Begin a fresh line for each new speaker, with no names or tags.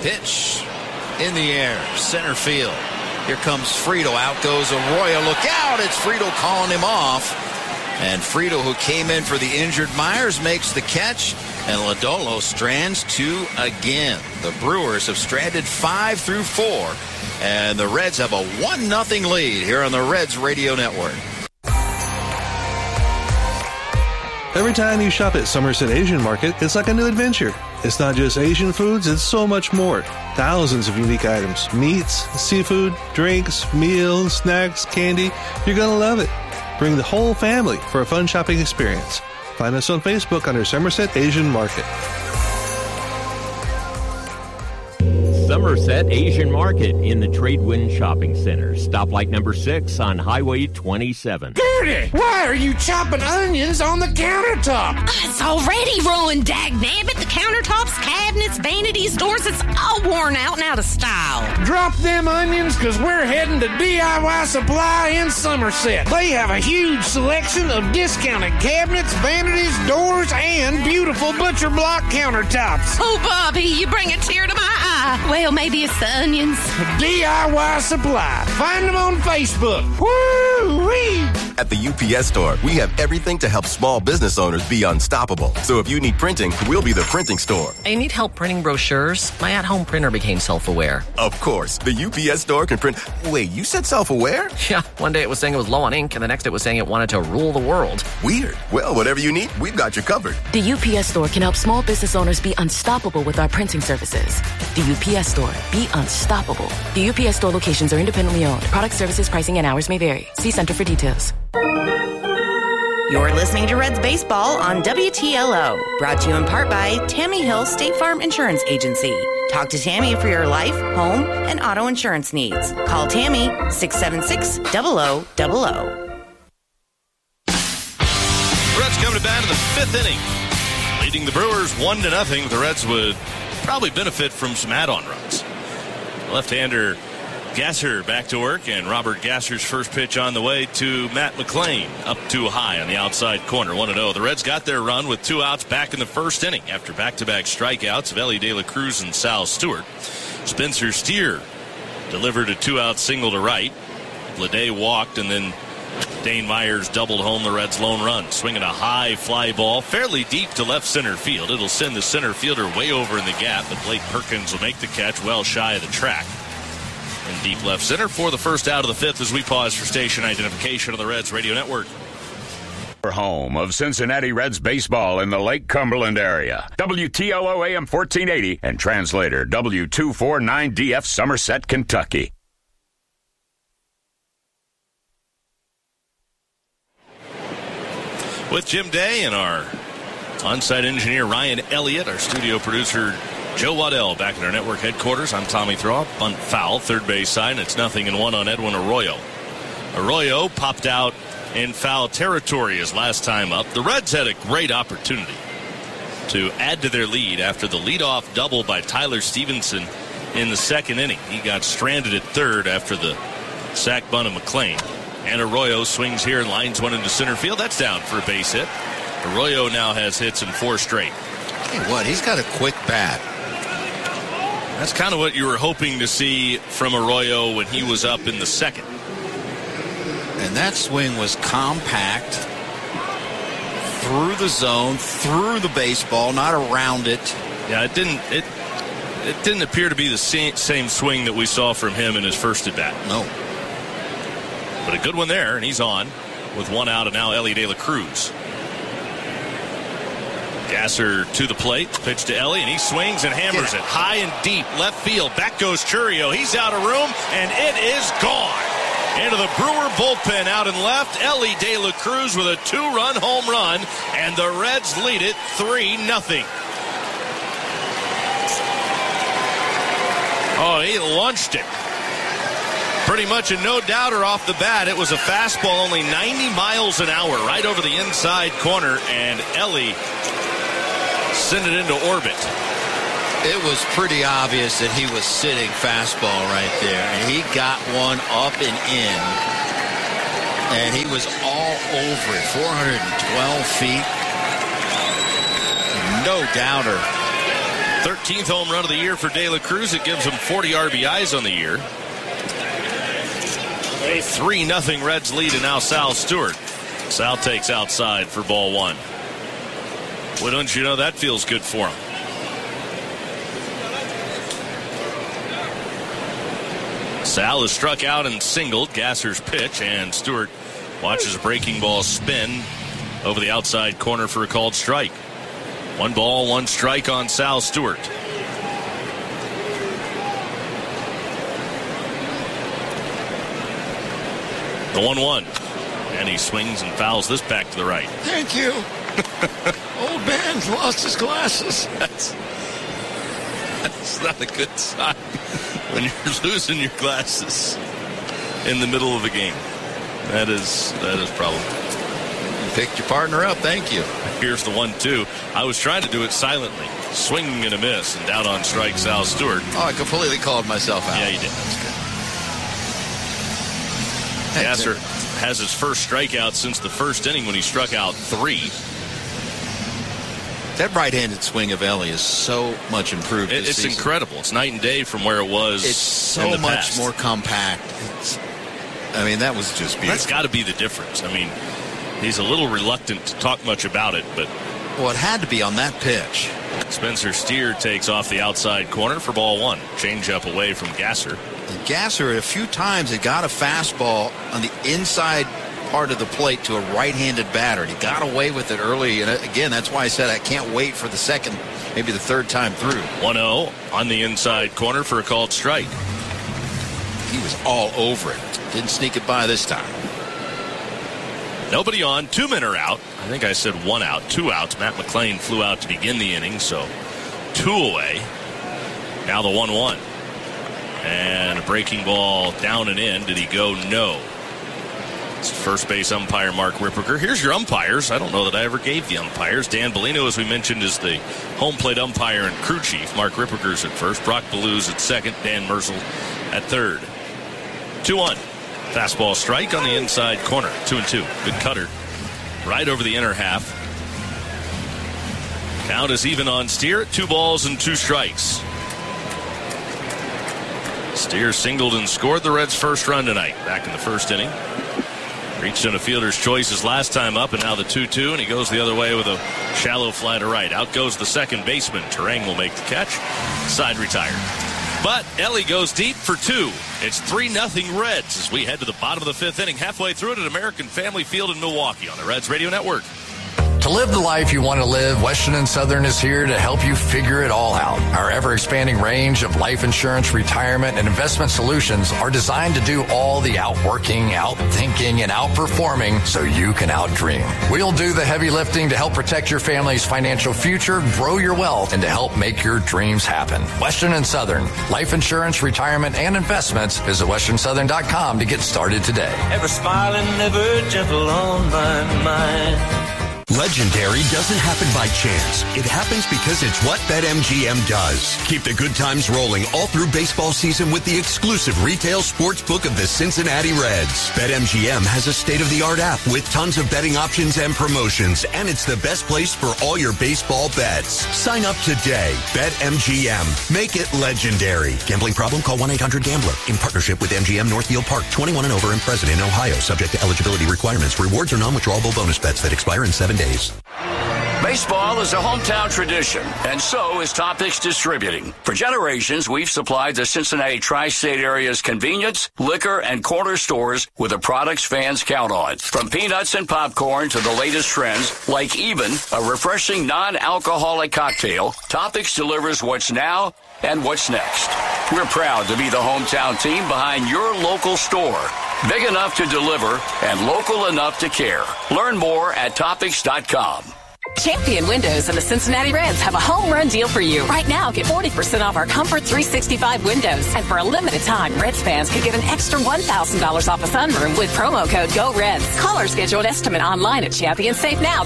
Pitch in the air, center field. Here comes Friedl. Out goes Arroyo. Look out! It's Friedl calling him off. And Friedl, who came in for the injured Myers, makes the catch. And Lodolo strands 2 again. The Brewers have stranded 5 through 4. And the Reds have a 1-0 lead here on the Reds Radio Network.
Every time you shop at Somerset Asian Market, it's like a new adventure. It's not just Asian foods, it's so much more. Thousands of unique items, meats, seafood, drinks, meals, snacks, candy. You're going to love it. Bring the whole family for a fun shopping experience. Find us on Facebook under Somerset Asian Market.
Somerset Asian Market in the Tradewind Shopping Center. Stoplight number 6 on Highway 27.
Gertie, why are you chopping onions on the countertop?
It's already ruined, dagnabbit. The countertops, cabinets, vanities, doors, it's all worn out and out of style.
Drop them onions, because we're heading to DIY Supply in Somerset. They have a huge selection of discounted cabinets, vanities, doors, and beautiful butcher block countertops.
Oh, Bobby, you bring a tear to my eye. Well, maybe it's the onions.
DIY Supply. Find them on Facebook. Woo-wee!
At the UPS Store, we have everything to help small business owners be unstoppable. So if you need printing, we'll be the printing store.
I need help printing brochures. My at-home printer became self-aware.
Of course, the UPS Store can print... Wait, you said self-aware?
Yeah, one day it was saying it was low on ink, and the next it was saying it wanted to rule the world.
Weird. Well, whatever you need, we've got you covered.
The UPS Store can help small business owners be unstoppable with our printing services. The UPS Store. Be unstoppable. The UPS Store locations are independently owned. Product, services, pricing, and hours may vary. See Center for details.
You're listening to Reds Baseball on WTLO. Brought to you in part by Tammy Hill State Farm Insurance Agency. Talk to Tammy for your life, home, and auto insurance needs. Call Tammy 676-0000.
Reds coming to bat in the 5th inning. Leading the Brewers 1-0. The Reds would probably benefit from some add-on runs. Left-hander Gasser back to work, and Robert Gasser's first pitch on the way to Matt McLean. Up too high on the outside corner, 1-0. The Reds got their run with 2 outs back in the 1st inning after back-to-back strikeouts of Elly De La Cruz and Sal Stewart. Spencer Steer delivered a 2-out single to right. Lede walked, and then Dane Myers doubled home the Reds' lone run, swinging a high fly ball fairly deep to left center field. It'll send the center fielder way over in the gap, but Blake Perkins will make the catch well shy of the track. In deep left center for the first out of the 5th as we pause for station identification on the Reds Radio Network.
Home of Cincinnati Reds baseball in the Lake Cumberland area. WTLO AM 1480 and translator W249DF Somerset, Kentucky.
With Jim Day and our on-site engineer Ryan Elliott, our studio producer Joe Waddell back at our network headquarters. I'm Tommy Throb. Bunt foul, third base side, and it's 0-1 on Edwin Arroyo. Arroyo popped out in foul territory his last time up. The Reds had a great opportunity to add to their lead after the leadoff double by Tyler Stevenson in the 2nd inning. He got stranded at third after the sac bunt of McLean. And Arroyo swings here and lines one into center field. That's down for a base hit. Arroyo now has hits in 4 straight.
Hey, what? He's got a quick bat.
That's kind of what you were hoping to see from Arroyo when he was up in the 2nd.
And that swing was compact through the zone, through the baseball, not around it.
Yeah, it didn't appear to be the same swing that we saw from him in his first at bat.
No.
But a good one there, and he's on with 1 out, and now Elly De La Cruz. Gasser to the plate, pitch to Elly, and he swings and hammers it high and deep, left field. Back goes Churio. He's out of room, and it is gone. Into the Brewer bullpen out and left. Elly De La Cruz with a 2-run home run, and the Reds lead it 3-0. Oh, he launched it. Pretty much a no-doubter off the bat. It was a fastball only 90 miles an hour right over the inside corner, and Elly sent it into orbit.
It was pretty obvious that he was sitting fastball right there, and he got one up and in, and he was all over it. 412 feet. No doubter.
13th home run of the year for De La Cruz. It gives him 40 RBIs on the year. A 3-0 Reds lead, and now Sal Stewart. Sal takes outside for ball one. Well, don't you know that feels good for him? Sal is struck out and singled. Gasser's pitch, and Stewart watches a breaking ball spin over the outside corner for a called strike. 1 ball, 1 strike on Sal Stewart. The 1-1. And he swings and fouls this back to the right.
Thank you. Old man lost his glasses.
That's not a good sign when you're losing your glasses in the middle of a game. That is a problem.
You picked your partner up. Thank you.
Here's the 1-2. I was trying to do it silently. Swing and a miss, and down on strike, Sal Stewart.
Oh, I completely called myself out.
Yeah, you did. That's good. Gasser has his first strikeout since the first inning when he struck out 3.
That right-handed swing of Ellie is so much improved this
It's
season.
Incredible. It's night and day from where it was.
It's so much more compact. That was just beautiful.
That's got to be the difference. He's a little reluctant to talk much about it, but...
Well, it had to be on that pitch.
Spencer Steer takes off the outside corner for ball one. Change up away from Gasser.
And Gasser, a few times, had got a fastball on the inside part of the plate to a right-handed batter. He got away with it early, and again, that's why I said I can't wait for the second, maybe the third time through.
1-0 on the inside corner for a called strike.
He was all over it. Didn't sneak it by this time.
Nobody on. 2 men are out. I think I said 1 out. 2 outs. Matt McLean flew out to begin the inning, so 2 away. Now the 1-1. And a breaking ball down and in. Did he go? No. It's first base umpire Mark Ripperger. Here's your umpires. I don't know that I ever gave the umpires. Dan Bellino, as we mentioned, is the home plate umpire and crew chief. Mark Ripperger's at first. Brock Ballew's at second. Dan Merzel at third. 2-1. Fastball strike on the inside corner. 2-2. Good cutter. Right over the inner half. Count is even on Steer at 2 balls and 2 strikes. Steer singled and scored the Reds' first run tonight. Back in the first inning. Reached in a fielder's choice his last time up, and now the 2-2, and he goes the other way with a shallow fly to right. Out goes the second baseman. Terang will make the catch. Side retired. But Ellie goes deep for 2. It's 3-0 Reds as we head to the bottom of the 5th inning. Halfway through it at American Family Field in Milwaukee on the Reds Radio Network.
To live the life you want to live, Western & Southern is here to help you figure it all out. Our ever-expanding range of life insurance, retirement, and investment solutions are designed to do all the outworking, outthinking, and outperforming so you can outdream. We'll do the heavy lifting to help protect your family's financial future, grow your wealth, and to help make your dreams happen. Western & Southern, life insurance, retirement, and investments. Visit westernsouthern.com to get started today.
Ever smiling, ever gentle on my mind.
Legendary doesn't happen by chance. It happens because it's what BetMGM does. Keep the good times rolling all through baseball season with the exclusive retail sports book of the Cincinnati Reds. BetMGM has a state-of-the-art app with tons of betting options and promotions, and it's the best place for all your baseball bets. Sign up today. BetMGM. Make it legendary. Gambling problem? Call 1-800-GAMBLER. In partnership with MGM Northfield Park. 21 and over and present in Ohio. Subject to eligibility requirements. Rewards are non-withdrawable bonus bets that expire in 7 days.
Baseball is a hometown tradition, and so is Topics Distributing. For generations, we've supplied the Cincinnati tri-state area's convenience, liquor, and corner stores with the products fans count on. From peanuts and popcorn to the latest trends, like Even, a refreshing non-alcoholic cocktail, Topics delivers what's now and what's next. We're proud to be the hometown team behind your local store. Big enough to deliver and local enough to care. Learn more at Topics.com.
Champion Windows and the Cincinnati Reds have a home run deal for you. Right now, get 40% off our Comfort 365 windows. And for a limited time, Reds fans can get an extra $1,000 off a sunroom with promo code GOREDS. Call or schedule an estimate online at ChampionSafeNow.